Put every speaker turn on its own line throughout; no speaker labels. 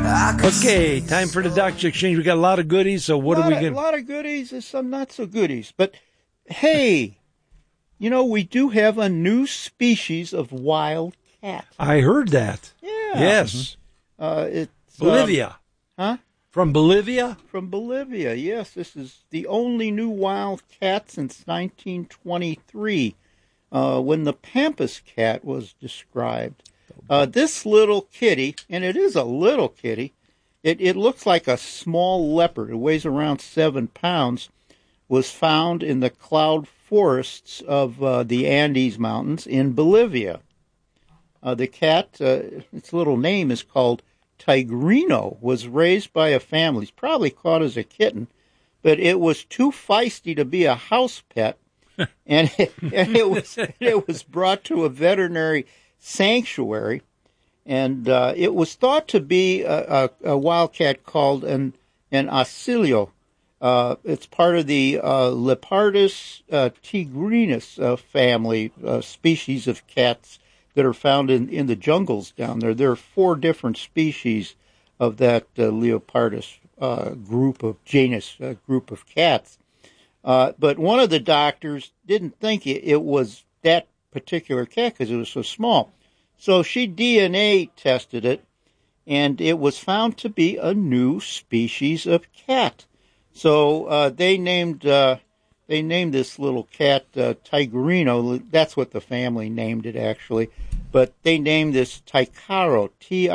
Okay, time for the Doctor Exchange. We got a lot of goodies, so what are we going to...
A lot of goodies and some not so goodies. But, hey, we do have a new species of wild cat.
I heard that.
Yeah.
Yes.
It's
Bolivia.
Huh?
From Bolivia?
From Bolivia, yes. This is the only new wild cat since 1923, when the Pampas cat was described. This little kitty, and it is a little kitty, it looks like a small leopard. It weighs around 7 pounds, was found in the cloud forests of the Andes Mountains in Bolivia. The cat, its little name is called Tigrino, was raised by a family. It's probably caught as a kitten, but it was too feisty to be a house pet, and it was brought to a veterinary sanctuary, and it was thought to be a wildcat called an Ausilio. It's part of the Lepardus tigrinus family, species of cats that are found in the jungles down there. There are 4 different species of that Leopardus group of cats. But one of the doctors didn't think it was that particular cat because it was so small. So she DNA tested it, and it was found to be a new species of cat. So they named this little cat Tigrino. That's what the family named it, actually. But they named this Ticaro,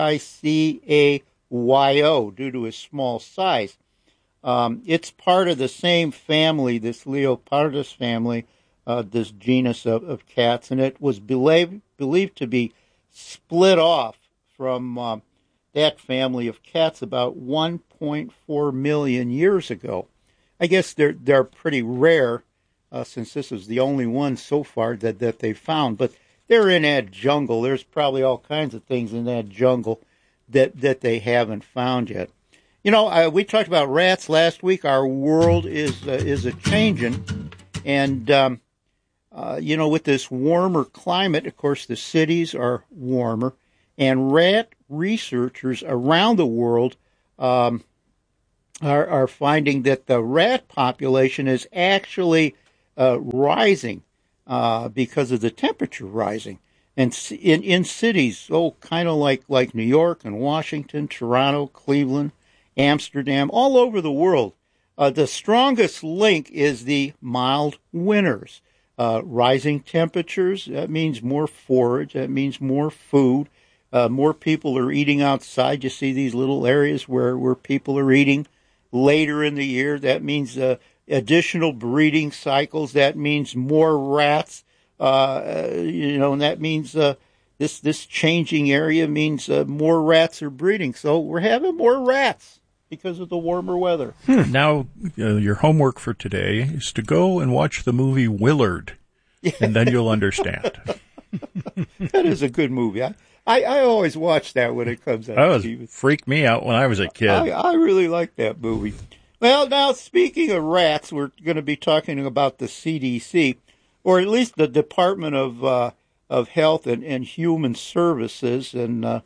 Ticayo, due to its small size. It's part of the same family, this Leopardus family, this genus of cats, and it was believed to be split off from that family of cats about 1.4 million years ago. I guess they're pretty rare, since this is the only one so far that they found. But they're in that jungle. There's probably all kinds of things in that jungle that they haven't found yet. We talked about rats last week. Our world is a changing, and with this warmer climate, of course, the cities are warmer, and rat researchers around the world are finding that the rat population is actually rising because of the temperature rising. And in cities, kind of like New York and Washington, Toronto, Cleveland, Amsterdam, all over the world, the strongest link is the mild winters. Rising temperatures, that means more forage, that means more food. More people are eating outside. You see these little areas where people are eating later in the year. That means additional breeding cycles. That means more rats. And that means this changing area means more rats are breeding. So we're having more rats because of the warmer weather.
Now, your homework for today is to go and watch the movie Willard, and then you'll understand.
That is a good movie. I always watch that when it comes out.
That freaked me out when I was a kid.
I really like that movie. Well, now, speaking of rats, we're going to be talking about the CDC, or at least the Department of Health and Human Services. And,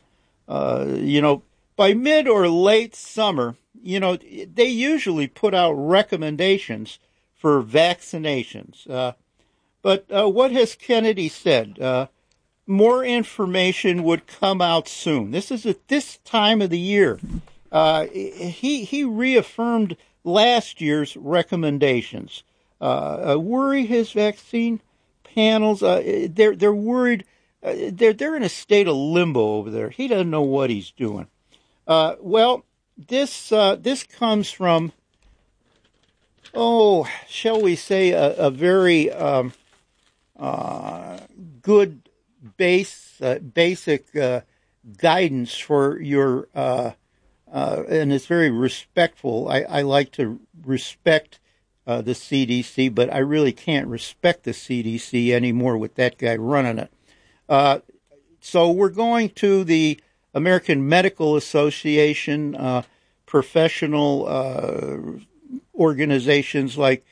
by mid or late summer, they usually put out recommendations for vaccinations. But what has Kennedy said? More information would come out soon. This is at this time of the year. He reaffirmed last year's recommendations. Worry his vaccine panels. They're worried. They're in a state of limbo over there. He doesn't know what he's doing. This comes from, shall we say, a very good basic guidance for your, and it's very respectful. I like to respect the CDC, but I really can't respect the CDC anymore with that guy running it. So we're going to the American Medical Association, professional organizations like,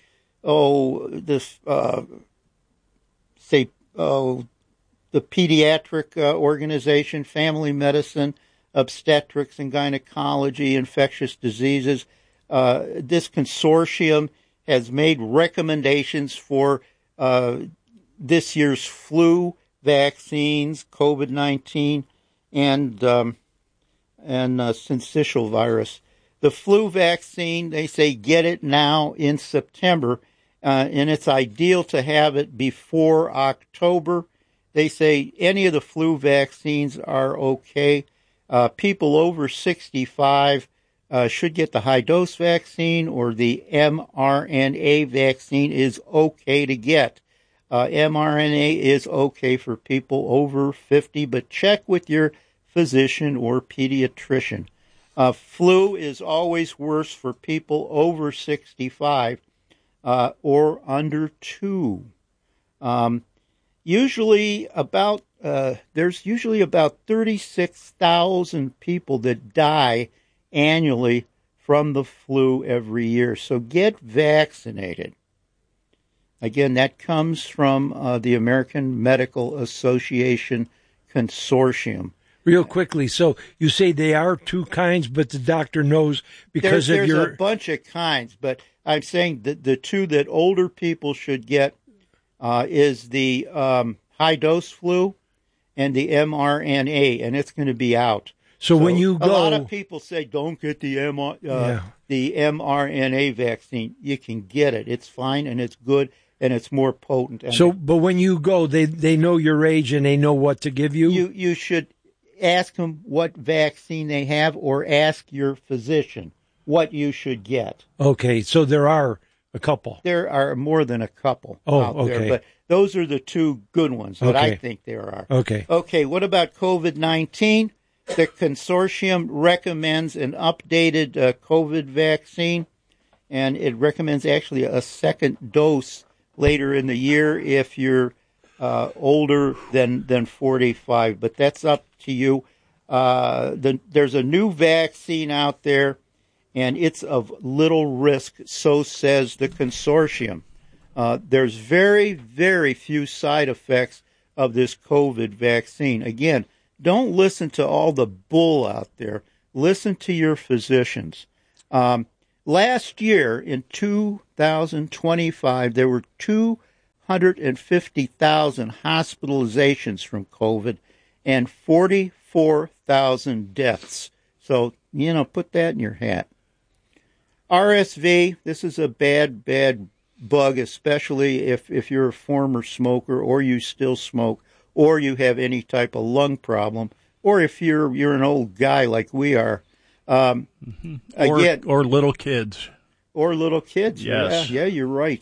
the pediatric organization, family medicine, obstetrics and gynecology, infectious diseases. This consortium has made recommendations for this year's flu vaccines, COVID-19, and syncytial virus. The flu vaccine, they say get it now in September, and it's ideal to have it before October. They say any of the flu vaccines are okay. People over 65 should get the high-dose vaccine, or the mRNA vaccine is okay to get. mRNA is okay for people over 50, but check with your physician or pediatrician. Flu is always worse for people over 65 or under 2. There's usually about 36,000 people that die annually from the flu every year. So get vaccinated. Again, that comes from the American Medical Association Consortium.
Real quickly, so you say they are two kinds, but the doctor knows because
there's a bunch of kinds, but I'm saying that the two that older people should get is the high-dose flu and the mRNA, and it's going to be out.
So when you go,
a lot of people say don't get the mRNA vaccine. You can get it; it's fine and it's good and it's more potent.
But when you go, they know your age and they know what to give you.
You should ask them what vaccine they have, or ask your physician what you should get.
Okay, so there are a couple.
There are more than a couple out
okay.
there, but those are the two good ones that I think there are. Okay, what about COVID-19? The consortium recommends an updated COVID vaccine, and it recommends actually a second dose later in the year if you're older than 45, but that's up to you. There's a new vaccine out there, and it's of little risk, so says the consortium. There's very, very few side effects of this COVID vaccine. Again, don't listen to all the bull out there. Listen to your physicians. Last year, in 2025, there were 250,000 hospitalizations from COVID and 44,000 deaths. So, put that in your hat. RSV, this is a bad bug, especially if you're a former smoker, or you still smoke, or you have any type of lung problem, or if you're an old guy like we are.
Again, or little kids.
Or little kids.
Yes.
Yeah, you're right.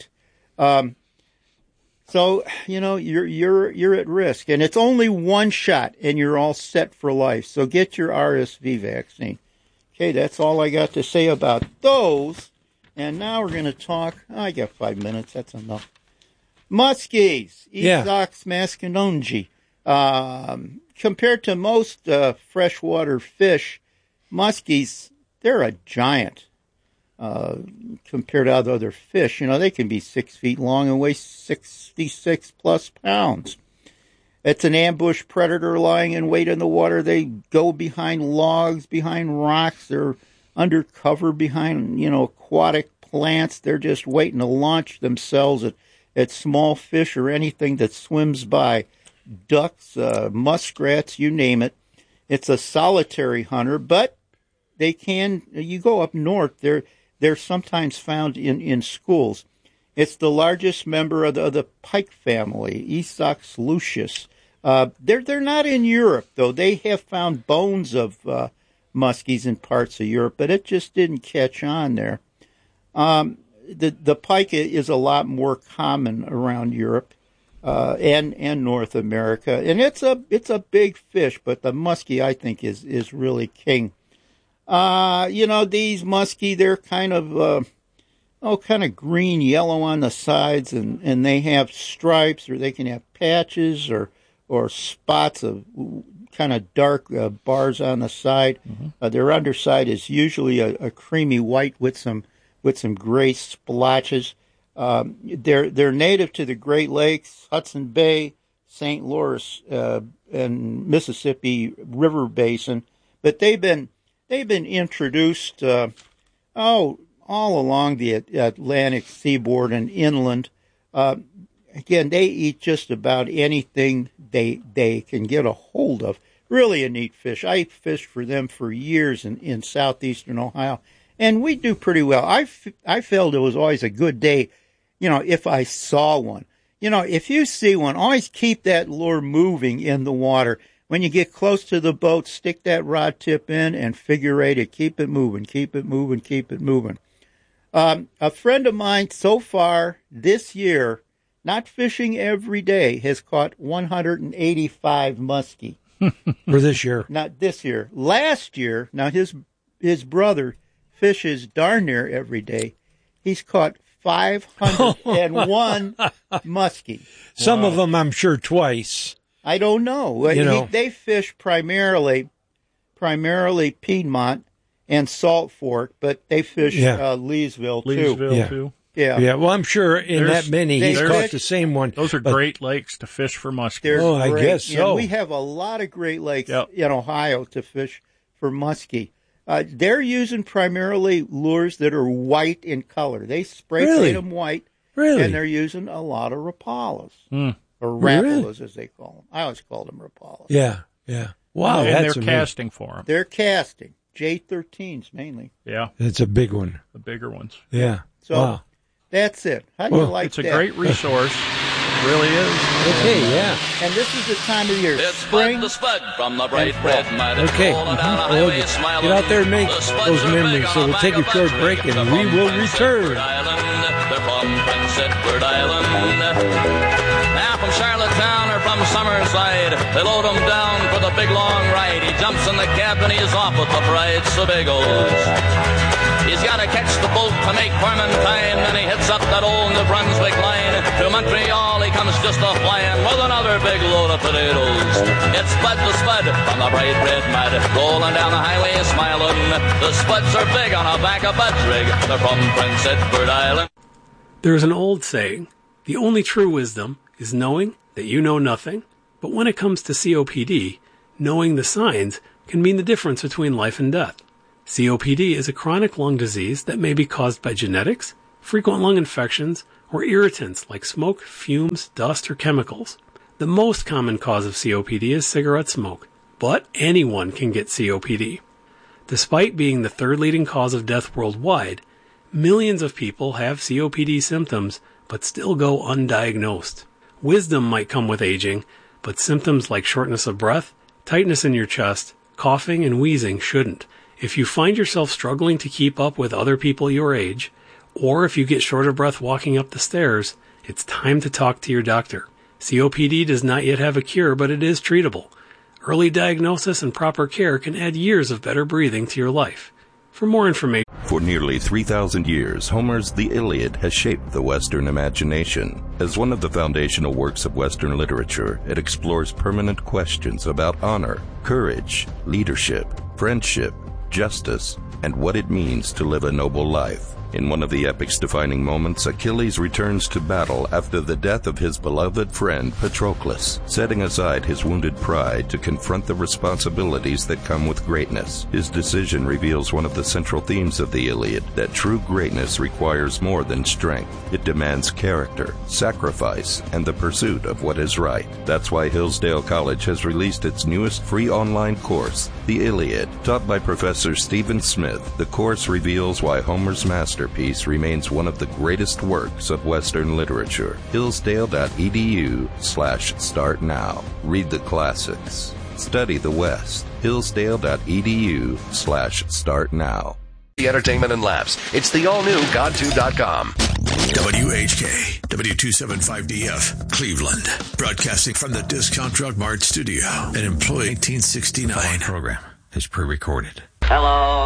So, you're at risk, and it's only one shot, and you're all set for life. So get your RSV vaccine. Okay, that's all I got to say about those. And now we're going to talk. I got 5 minutes. That's enough. Muskies, Esox maskinongi. Compared to most freshwater fish, muskies, they're a giant. Compared to other fish, they can be 6 feet long and weigh 66 plus pounds. It's an ambush predator lying in wait in the water. They go behind logs, behind rocks. They're undercover behind, aquatic plants. They're just waiting to launch themselves at small fish or anything that swims by. Ducks, muskrats, you name it. It's a solitary hunter, but you go up north, they're sometimes found in schools. It's the largest member of the pike family, Esox lucius. They're not in Europe, though. They have found bones of muskies in parts of Europe, but it just didn't catch on there. The pike is a lot more common around Europe and North America, and it's a big fish, but the muskie, I think, is really king. These muskie, they're kind of green, yellow on the sides, and they have stripes, or they can have patches or spots of kind of dark bars on the side. Mm-hmm. Their underside is usually a creamy white with some gray splotches. They're native to the Great Lakes, Hudson Bay, St. Lawrence, and Mississippi River Basin. but they've been introduced all along the Atlantic seaboard and inland. Again, they eat just about anything they can get a hold of. Really a neat fish. I fished for them for years in southeastern Ohio, and we do pretty well. I felt it was always a good day, if I saw one. If you see one, always keep that lure moving in the water. When you get close to the boat, stick that rod tip in and figure eight it. Keep it moving, keep it moving, keep it moving. A friend of mine so far this year, not fishing every day, has caught 185 muskie.
For this year.
Not this year. Last year, now his brother fishes darn near every day. He's caught 501 muskie.
Some of them, I'm sure, twice.
I don't know. They fish primarily Piedmont and Salt Fork, but they fish Leesville too. Yeah.
Well, I'm sure in that many he's caught the same one.
Those are great lakes to fish for muskie.
I guess so.
And we have a lot of great lakes in Ohio to fish for muskie. They're using primarily lures that are white in color. They spray paint them white.
Really?
And they're using a lot of Rapalas. Or Rapalas, as they call them. I always call them Rapalas.
Yeah. Wow,
and
that's
they're
amazing.
casting for them.
They're casting. J13s mainly.
Yeah.
It's a big one.
The bigger ones.
Yeah.
So
wow.
That's it. How do you like that?
It's a great resource. It really is.
Okay, yeah.
And this is the time of year.
It's
spring.
the Spud from the bright red mud.
Okay.
Rolling down the
Well,
highway, smiling.
get out there and make
The Spuds
those
are
memories.
big
So
on
we'll
a
take a
bag of
short
Butch
break
Vig.
and
They're
we
from
will
Prince
return.
Edward Island. They're from Prince Edward Island. Now from Charlottetown or from Summerside, they load him down for the big long ride. He jumps in the cab and he's off with the Pride's Sebagos. He's got to catch the boat to make Clementine, then he hits up that old New Brunswick line. To Montreal he comes just a-flying with another big load of potatoes. It's Spud the Spud from the bright red mud, rolling down the highway smiling. The Spuds are big on a back of Bud's rig. They're from Prince Edward Island.
There's an old saying, the only true wisdom is knowing that you know nothing. But when it comes to COPD, knowing the signs can mean the difference between life and death. COPD is a chronic lung disease that may be caused by genetics, frequent lung infections, or irritants like smoke, fumes, dust, or chemicals. The most common cause of COPD is cigarette smoke, but anyone can get COPD. Despite being the third leading cause of death worldwide, millions of people have COPD symptoms but still go undiagnosed. Wisdom might come with aging, but symptoms like shortness of breath, tightness in your chest, coughing, and wheezing shouldn't. If you find yourself struggling to keep up with other people your age, or if you get short of breath walking up the stairs, it's time to talk to your doctor. COPD does not yet have a cure, but it is treatable. Early diagnosis and proper care can add years of better breathing to your life. For more information...
For nearly 3,000 years, Homer's The Iliad has shaped the Western imagination. As one of the foundational works of Western literature, it explores permanent questions about honor, courage, leadership, friendship, justice, and what it means to live a noble life. In one of the epic's defining moments, Achilles returns to battle after the death of his beloved friend Patroclus, setting aside his wounded pride to confront the responsibilities that come with greatness. His decision reveals one of the central themes of the Iliad, that true greatness requires more than strength. It demands character, sacrifice, and the pursuit of what is right. That's why Hillsdale College has released its newest free online course, The Iliad. Taught by Professor Stephen Smith, the course reveals why Homer's masterpiece remains one of the greatest works of Western literature. Hillsdale.edu/start now. Read the classics. Study the West. Hillsdale.edu/start now.
The entertainment and laughs. It's the all-new God2.com.
WHK, W275DF, Cleveland. Broadcasting from the Discount Drug Mart studio. An employee 1969 program is pre-recorded.
Hello.